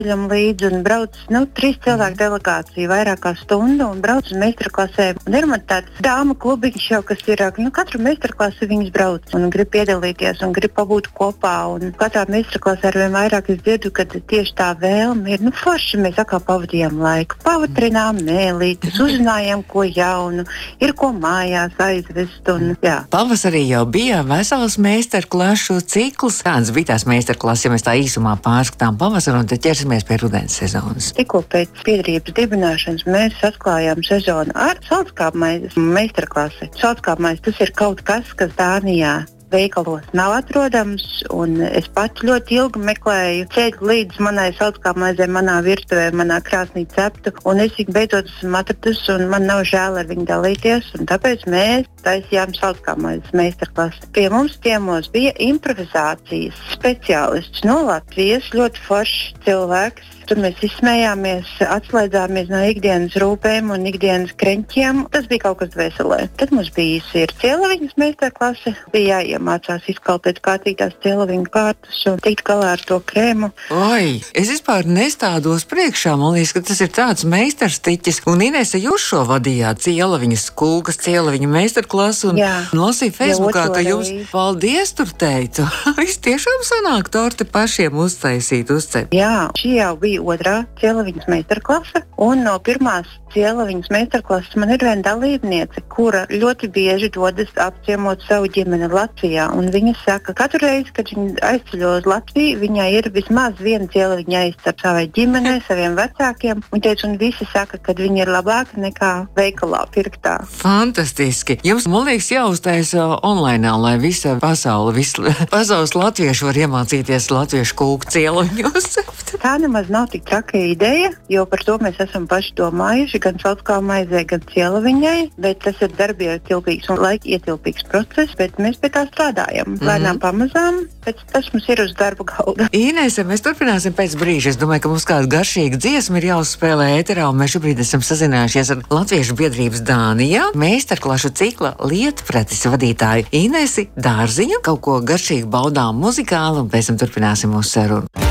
ceļam līdzi un brauc 3 cilvēku delegācija vairāk kā stundu un brauc uz meistarklasēm. Un ir man tāds dāmu klubiņš jau, kas ir, katru meistarklasi viņas brauc un grib piedalīties un grib pabūt kopā. Un katrā meistarklasē arvien vairāk es dzirdu, ka tieši tā vēlme ir, forši mēs atkal pavadījām laiku, pavatrinām mēlītes, uzzinājām ko jaunu, ir ko mājās aizvest un jā. Pavasarī jau bija vesels meistarklašu cikls. Kāds bija tās meistarklases, ja mēs tā īsumā pārskatām pavasaru un tad ķersimies pie rudens sezonas? Tikko pēc biedrības dibināšanas mēs atklājām sezonu ar salckāpmaizes meistarklasi. Salckāpmaize tas ir kaut kas, kas Dānijā veikalos nav atrodams, un es pati ļoti ilgi meklēju ceļu līdz manai salckāpmaizei, manā virtuvē, manā krāsnī ceptu, un es viņu beidzot esmu atradusi, un man nav žēl ar viņu dalīties, un tāpēc mēs taisījām salckāpmaizes meistarklasi. Pie mums ciemos bija improvizācijas speciālists no Latvijas, ļoti foršs cilvēks. Tur mēs izsmējāmies, atslēdzāmies no ikdienas rūpēm un ikdienas kreņķiem. Tas bija kaut kas dvēselē. Tad mums bija cielaviņas meistarklase. Bija jāiemācās izkalpēt kārtīgās cielaviņu kārtas un tikt galā ar to krēmu. Oi, es vispār nestādos priekšā. Man liekas, ka tas ir tāds meistarstiķis. Un Inese, jūs šo vadījāt cielaviņas kūkas, cielaviņu meistarklasu un lasīju Facebookā, ka jūs paldies tur teicu. Viss tiešām sanāk torti pašiem uztaisīt, uzcept. Jā, šī jau bija otrā cielaviņas meistarklase, un no pirmās cielaviņas meistarklases man ir viena dalībniece, kura ļoti bieži dodas apciemot savu ģimeni Latvijā, un viņa saka, katru reizi, kad viņa aizceļo uz Latviju, viņai ir vismaz viena cielaviņa aizcep savai ģimenei, saviem vecākiem, un teica, un visi saka, ka viņa ir labāka nekā veikalā pirktā. Fantastiski! Jums, man liekas, jāuztaisa online, lai visa pasaule, pasaules latvieši var iemācīties latviešu kūku cielaviņos. Tā nemaz nav tik traka ideja, jo par to mēs esam paši domājuši, gan salckāpmaizei, gan cielaviņai, bet tas ir darbietilpīgs un laikietilpīgs process, bet mēs pie tā strādājam. Lēnām pamazām, bet tas mums ir uz darba galda. Inese, mēs turpināsim pēc brīža. Es domāju, ka mums kāda garšīga dziesma ir jāuzspēlē ēterā, un mēs šobrīd esam sazinājušies ar Latviešu biedrības Dānijā meistarklašu cikla lietpratis vadītāju Inesi Dārziņu. Kaut ko garšīgi baudām muzikāli, un pēc tam turpināsim mūsu sarunu.